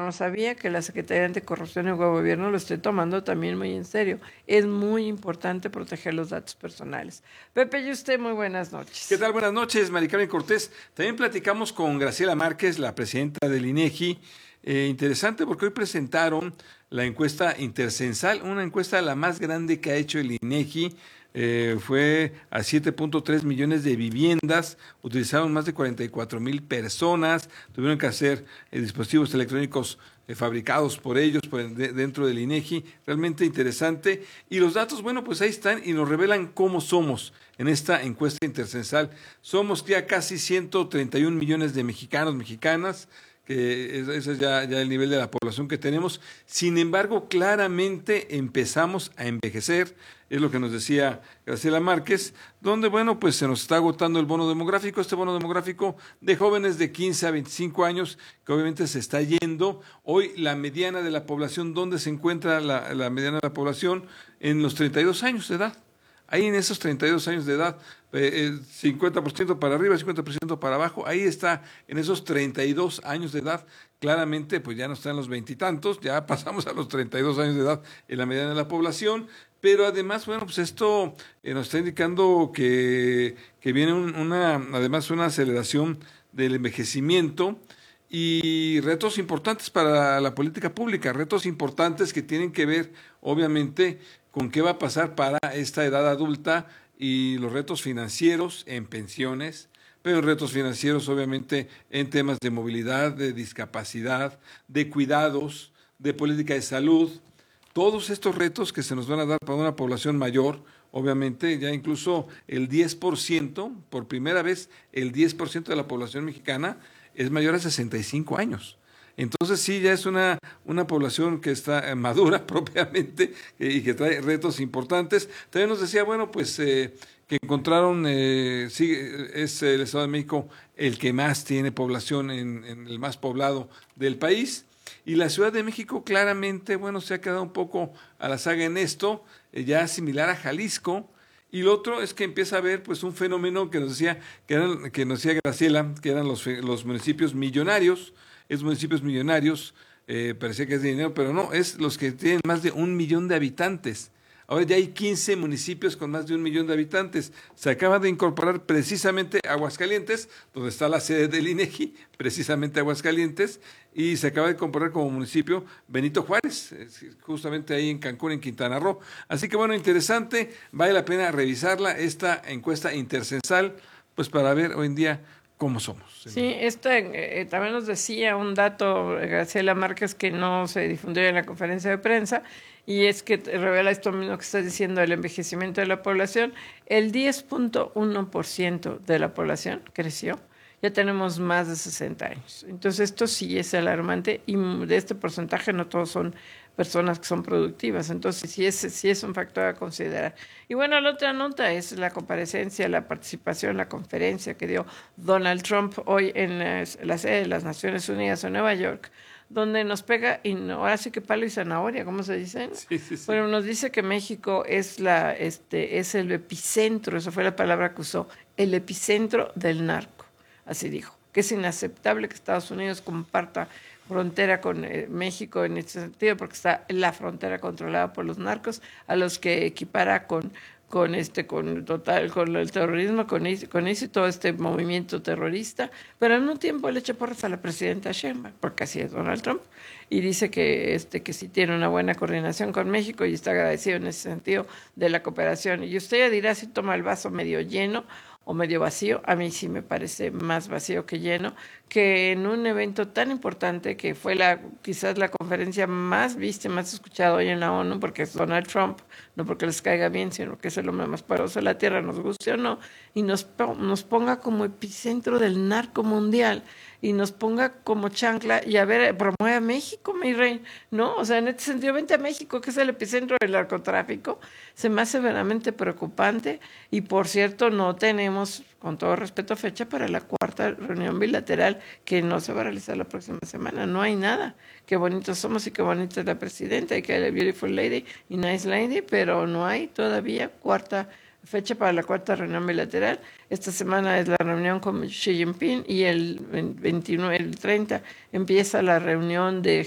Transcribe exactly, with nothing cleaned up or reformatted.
no sabía que la Secretaría de Anticorrupción y Gobierno lo esté tomando también muy en serio. Es muy importante proteger los datos personales. Pepe, y usted, muy buenas noches. ¿Qué tal? Buenas noches, Maricarmen Cortés. También platicamos con Graciela Márquez, la presidenta del INEGI. Eh, interesante porque hoy presentaron la encuesta intercensal, una encuesta la más grande que ha hecho el INEGI. Eh, fue a siete punto tres millones de viviendas, utilizaron más de cuarenta y cuatro mil personas, tuvieron que hacer eh, dispositivos electrónicos eh, fabricados por ellos por, de, dentro del INEGI, realmente interesante. Y los datos, bueno, pues ahí están y nos revelan cómo somos en esta encuesta intercensal. Somos ya casi ciento treinta y un millones de mexicanos, mexicanas, que ese es ya, ya el nivel de la población que tenemos. Sin embargo, claramente empezamos a envejecer, es lo que nos decía Graciela Márquez, donde, bueno, pues se nos está agotando el bono demográfico, este bono demográfico de jóvenes de quince a veinticinco años, que obviamente se está yendo. Hoy la mediana de la población, ¿dónde se encuentra la, la mediana de la población? En los treinta y dos años de edad. Ahí en esos treinta y dos años de edad, eh, cincuenta por ciento para arriba, cincuenta por ciento para abajo, ahí está, en esos treinta y dos años de edad, claramente pues ya no están los veintitantos, ya pasamos a los treinta y dos años de edad en la mediana de la población, pero además, bueno, pues esto eh, nos está indicando que, que viene un, una, además una aceleración del envejecimiento y retos importantes para la política pública, retos importantes que tienen que ver, obviamente, con qué va a pasar para esta edad adulta y los retos financieros en pensiones, pero retos financieros obviamente en temas de movilidad, de discapacidad, de cuidados, de política de salud, todos estos retos que se nos van a dar para una población mayor, obviamente ya incluso el diez por ciento, por primera vez el diez por ciento de la población mexicana es mayor a sesenta y cinco años. Entonces sí, ya es una, una población que está madura propiamente eh, y que trae retos importantes. También nos decía, bueno, pues eh, que encontraron, eh, sí, es el Estado de México el que más tiene población, en, en el más poblado del país. Y la Ciudad de México claramente, bueno, se ha quedado un poco a la saga en esto, eh, ya similar a Jalisco. Y lo otro es que empieza a haber pues un fenómeno que nos decía, que, eran, que nos decía Graciela, que eran los, los municipios millonarios. Es municipios millonarios, eh, parecía que es de dinero, pero no, es los que tienen más de un millón de habitantes. Ahora ya hay quince municipios con más de un millón de habitantes. Se acaba de incorporar precisamente Aguascalientes, donde está la sede del INEGI, precisamente Aguascalientes, y se acaba de incorporar como municipio Benito Juárez, justamente ahí en Cancún, en Quintana Roo. Así que bueno, interesante, vale la pena revisarla, esta encuesta intercensal, pues para ver hoy en día cómo somos. Sí, esto eh, también nos decía un dato, Graciela Márquez, que no se difundió en la conferencia de prensa, y es que revela esto mismo que está diciendo el envejecimiento de la población. El diez punto uno por ciento de la población creció, ya tenemos más de sesenta años. Entonces esto sí es alarmante, y de este porcentaje no todos son personas que son productivas, entonces sí es, sí es un factor a considerar. Y bueno, la otra nota es la comparecencia, la participación, la conferencia que dio Donald Trump hoy en la, la sede de las Naciones Unidas en Nueva York, donde nos pega, y no, ahora sí que palo y zanahoria, ¿cómo se dice? Sí, sí, sí. Bueno, nos dice que México es, la, este, es el epicentro, esa fue la palabra que usó, el epicentro del narco, así dijo, que es inaceptable que Estados Unidos comparta frontera con eh, México en este sentido, porque está la frontera controlada por los narcos, a los que equipara con con este con total con el terrorismo, con con ese todo este movimiento terrorista, pero al mismo tiempo le echa porras a la presidenta Sheinbaum, porque así es Donald Trump, y dice que este que sí tiene una buena coordinación con México y está agradecido en ese sentido de la cooperación. Y usted ya dirá si toma el vaso medio lleno o medio vacío. A mí sí me parece más vacío que lleno, que en un evento tan importante que fue la quizás la conferencia más vista, más escuchada hoy en la ONU, porque es Donald Trump, no porque les caiga bien, sino que es el hombre más poderoso de la Tierra, nos guste o no, y nos, nos ponga como epicentro del narco mundial, y nos ponga como chancla, y a ver, promueve a México, mi rey, ¿no? O sea, en este sentido, vente a México, que es el epicentro del narcotráfico, se me hace verdaderamente preocupante, y por cierto, no tenemos, con todo respeto, fecha para la cuarta reunión bilateral, que no se va a realizar la próxima semana, no hay nada. Qué bonitos somos y qué bonita es la presidenta, y que la beautiful lady y nice lady, pero no hay todavía cuarta fecha para la cuarta reunión bilateral. Esta semana es la reunión con Xi Jinping, y el veintinueve, el treinta empieza la reunión de